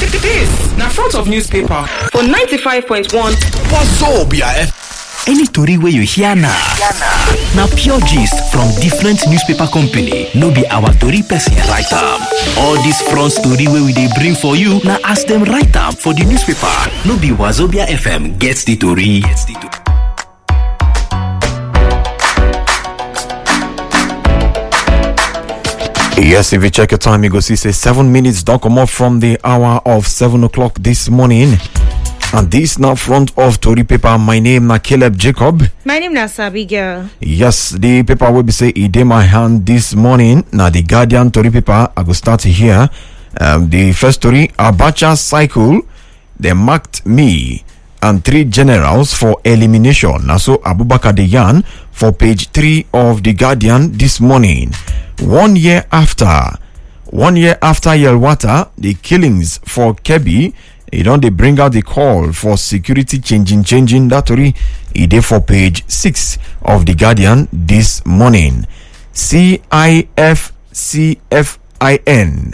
This na front of newspaper for 95.1 Wazobia FM. Any tori wey you hear now, na pure gist from different newspaper company. No be our tori person write am. All this front story wey we dey bring for you, na as them write am for the newspaper. No be Wazobia FM gets the tori. Yes, if you check your time, you go see say 7 minutes don't come up from the hour of 7 o'clock this morning. And this now front of Tori paper. My name na Caleb Jacob. My name na Sabi Girl. Yes, the paper will be say it in my hand this morning. Now the Guardian Tori paper. I go start here. The first story: Abacha cycle. They marked me and 3 generals for elimination. Now so Abubakar Deyan for page 3 of the Guardian this morning. 1 year after Yelwata, the killings for Kebbi. They bring out the call for security changing that story. It is for page 6 of the Guardian this morning. CIFCFIN.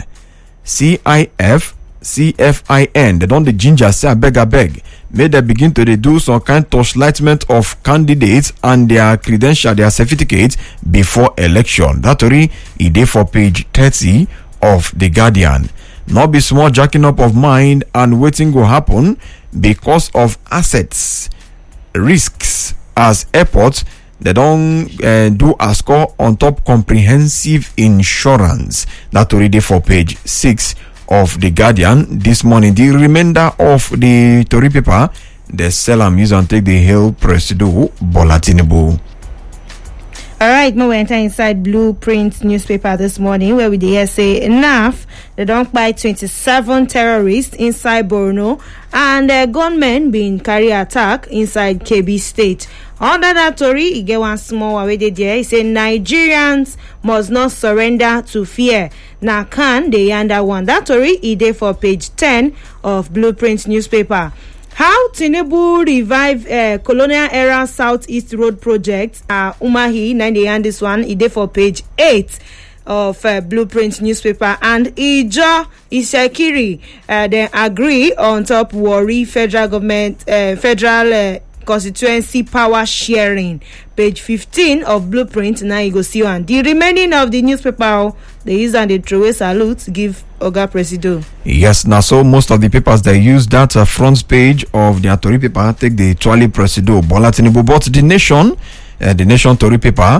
They don't the ginger say I beg. May they begin to do some kind of torchlightment of candidates and their credential, their certificate before election. That story it is for page 30 of the Guardian. Not be small jacking up of mind and waiting will happen because of assets risks as airports they don't do a score on top comprehensive insurance. That already for page 6 of the Guardian this morning. The remainder of the Tori paper they sell and use and take the Hill Presido Bola Tinubu. All right, now we enter inside Blueprint newspaper this morning where we hear say enough. They don't buy 27 terrorists inside Borno and gunmen being carry attack inside Kebbi State. Under that story, he get one small one where they there. He say Nigerians must not surrender to fear. Now can they under one? That story he did for page 10 of Blueprint newspaper. How Tinubu revive colonial era Southeast Road project? Umahi, 90 and this one, it did for page 8 of Blueprint newspaper. And Ijo Ishekiri, they agree on top Warri federal government, federal constituency power sharing. Page 15 of Blueprint. Now you go see one. The remaining of the newspaper, they use and they throw a salute, give Oga Presido. Yes, now so most of the papers they use that front page of the Tori paper take the Twali Presido Bola Tinubu. But the Nation Tori paper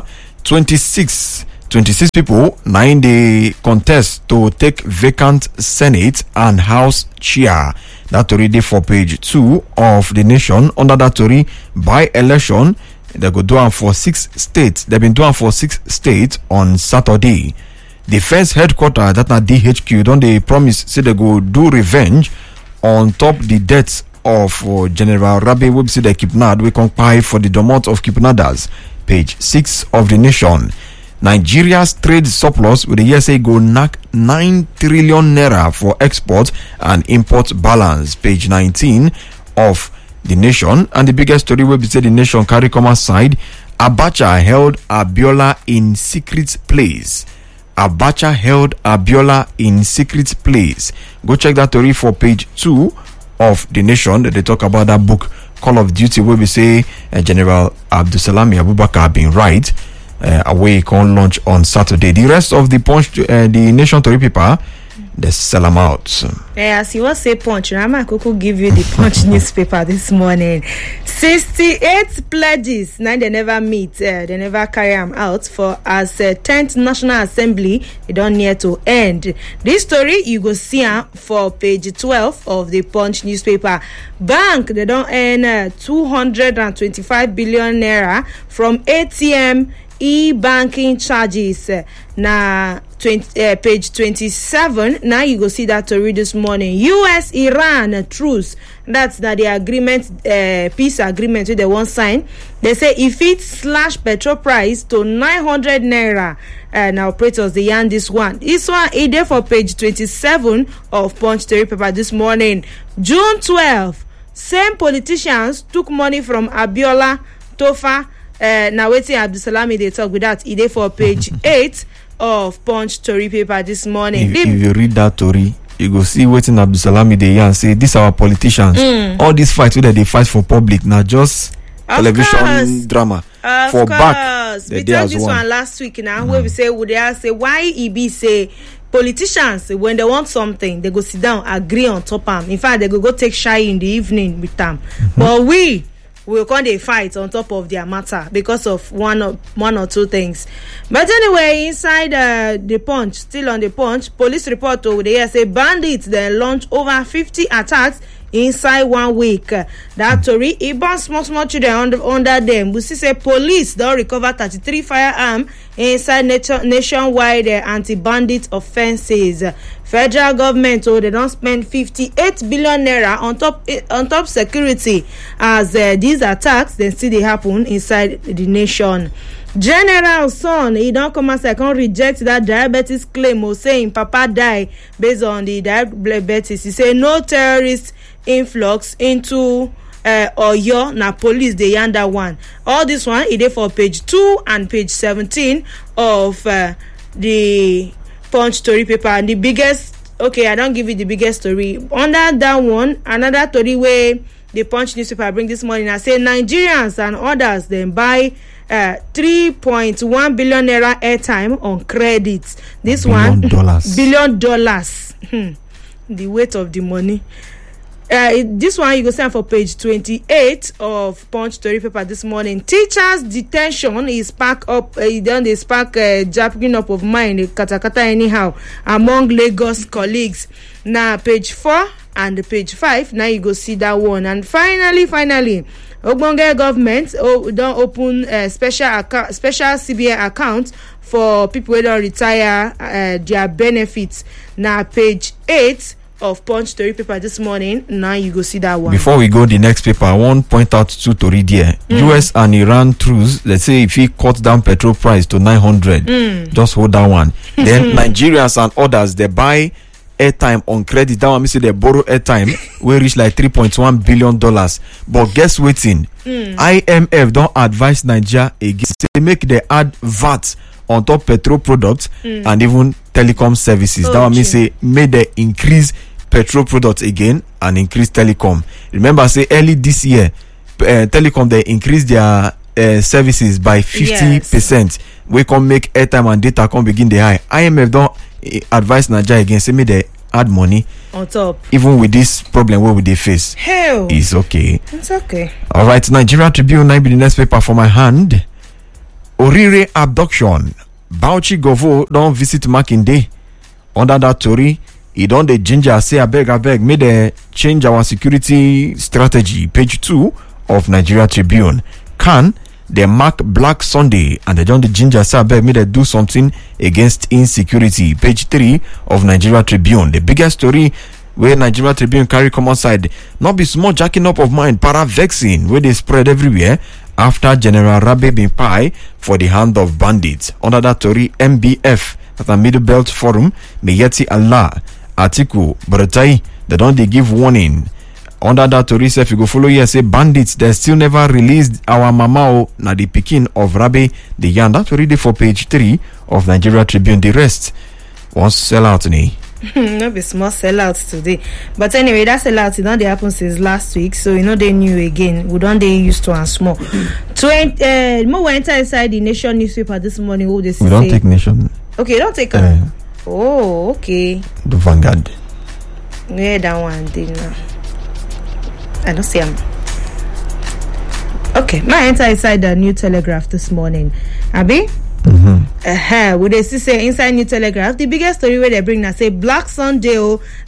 26 people 9 they contest to take vacant Senate and House chair. That already for page 2 of the Nation. Under that Tori by election they go do for 6 states. They've been doing for 6 states on Saturday. Defense headquarters that na DHQ don't they promise say they go do revenge on top the deaths of General Rabi we say they kidnapped we compile for the domot of kidnappers. Page 6 of the Nation. Nigeria's trade surplus with the USA go knock 9 trillion naira for export and import balance. Page 19 of the Nation. And the biggest story will be say the Nation carry commerce side. Abacha held Abiola in secret place. Abacha held Abiola in secret place. Go check that story for page 2 of the Nation. They talk about that book Call of Duty where we say General Abdusalami Abubakar been right. Away can launch on Saturday. The rest of the Punch, the Nation Tori paper, they sell them out. As you was say Punch, Rama Kuku give you the Punch newspaper this morning. 68 pledges. Now they never meet. They never carry them out for as 10th National Assembly. They don't near to end. This story you go see for page 12 of the Punch newspaper. Bank they don't earn 225 billion naira from ATM e-banking charges. Now page 27. Now you go see that story this morning. US-Iran truce. That's not the agreement, peace agreement with the one sign. They say if it slash petrol price to 900 naira. Now operators they yarn this one. This one is there for page 27 of Punch Story paper this morning. June 12. Same politicians took money from Abiola, Tofa. Now waiting Abdusalami they talk with that. It there for page 8 of Punch Story paper this morning. If you read that story, you go see waiting Abdusalami dey and say this our politicians. All this fight where they fight for public now just television drama. For back, we talked this one last week now where we say would they say why EB say politicians when they want something they go sit down agree on top am. In fact they go take shy in the evening with them. But we can't they fight on top of their matter because of one or two things. But anyway, inside the Punch, still on the Punch, police report over there say bandits then launch over 50 attacks inside 1 week. That story, even small children under them. We see say police don't recover 33 firearms inside nationwide anti-bandit offenses. Federal government they don't spend 58 billion naira on top security as these attacks then still they happen inside the nation. General Son, he don't come as I can reject that diabetes claim or saying Papa die based on the diabetes. He say no terrorist influx into Oyo na police they yarn that one. All this one it is for page 2 and page 17 of the Punch story paper. And the biggest, okay, I don't give you the biggest story. Under that one, another story where the Punch newspaper bring this morning, I say Nigerians and others then buy 3.1 billion naira airtime on credit. This $1 billion. The weight of the money. This one you go send for page 28 of Punch story paper this morning. Teachers detention is spark up. They spark japping up of mind, katakata anyhow among Lagos colleagues. Now page 4 and page 5. Now you go see that one. And finally, Ogbonge government don't open special CBN account for people who don't retire their benefits. Now page 8 of Punch story paper this morning. Now you go see that one. Before we go the next paper, I want to point out two story there. US and Iran truce. Let's say if he cut down petrol price to 900, just hold that one. Then Nigerians and others they buy airtime on credit. That one means they borrow airtime we reach like $3.1 billion. But guess waiting, IMF don't advise Nigeria again. They make they add VAT on top petrol products and even telecom services. That one means say may they increase petrol products again and increase telecom. Remember say early this year telecom they increase their services by 50%. We can make airtime and data come begin the high. IMF don't advise Nigeria again say may they add money on top even with this problem where they face. Hell, it's okay. All right, Nigeria Tribune. Now be the next paper for my hand. Orire abduction. Bauchi Govo don't visit Makinde. Under that story, he don't the ginger say I beg, may they change our security strategy. Page 2 of Nigeria Tribune. Can they mark Black Sunday and they don't the ginger say I beg, may they do something against insecurity. Page 3 of Nigeria Tribune. The biggest story where Nigeria Tribune carry common side. Not be small jacking up of mind, para-vaccine where they spread everywhere after General Rabe bin Pai for the hand of bandits. Under that story, MBF, at the Middle Belt Forum, Meyeti Allah, Atiku, Baratai, they don't they give warning. Under that story, if you go follow here, say bandits, they still never released our mamao, na the Pekin of Rabe, the yarn. That's already for page 3 of Nigeria Tribune. The rest wants to sell out ni. No be small sellouts today, but anyway, that sellout don't they happen since last week, so they new again. We don't they used to and small. More enter inside the Nation newspaper this morning. Who they say? We don't take Nation. Okay, don't take Oh, okay. The Vanguard. Yeah, that one did now. I don't see him. Okay, my enter inside the New Telegraph this morning. Abi? Would they still say inside New Telegraph the biggest story where they bring now say Black Sunday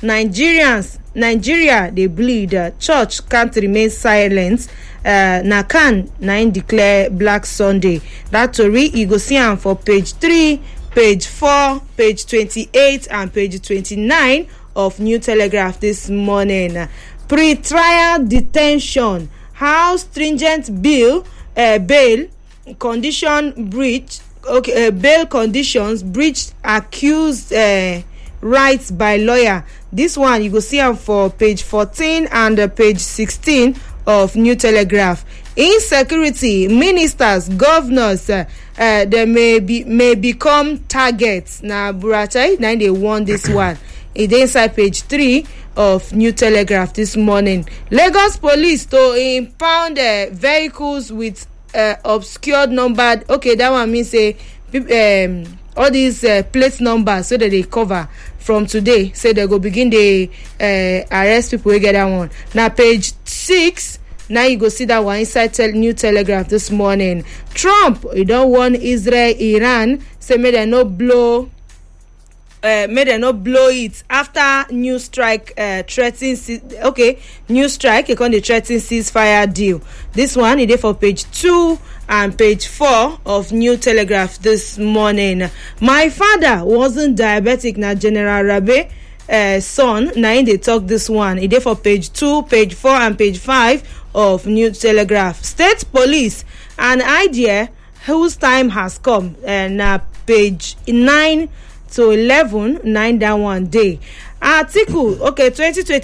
Nigeria they bleed, church can't remain silent. Nakan 9 declare Black Sunday. That story you go see am for page 3, page 4, page 28 and page 29 of New Telegraph this morning. Pre-trial detention, how stringent bail condition breach. Okay, bail conditions breached accused rights by lawyer. This one you go see am for page 14 and page 16 of New Telegraph. Insecurity, ministers, governors, they may become targets. Now Buratai, now they want this one. e dey inside page 3 of New Telegraph this morning. Lagos police to impound vehicles with obscured numbered. Okay, that one mean say all these plate numbers so that they cover from today, say they go begin dey arrest people wey get that one. Now page 6, now you go see that one inside New Telegraph this morning. Trump, he don warn Israel, Iran, say make dem no blow it after new strike threatens. Okay, new strike, e con dey threaten ceasefire deal. This one e dey for page 2 and page 4 of New Telegraph this morning. My father wasn't diabetic, na General Rabe son na im dey talk this one. E dey for page 2, page 4 and page 5 of New Telegraph. State police, an idea whose time has come, na page 9 to 11, 9 that one day. Article, okay, 2020